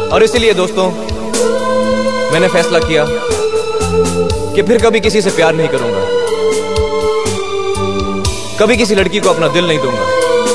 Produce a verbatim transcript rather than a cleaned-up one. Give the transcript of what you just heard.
और इसीलिए दोस्तों मैंने फैसला किया कि फिर कभी किसी से प्यार नहीं करूंगा, कभी किसी लड़की को अपना दिल नहीं दूंगा।